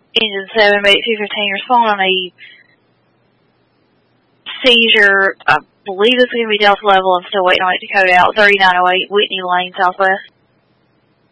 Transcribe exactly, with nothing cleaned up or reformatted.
Engine seven, eight two fifteen, respond on a seizure. I believe it's going to be Delta level. I'm still waiting on it to code out. thirty-nine oh eight Whitney Lane, Southwest.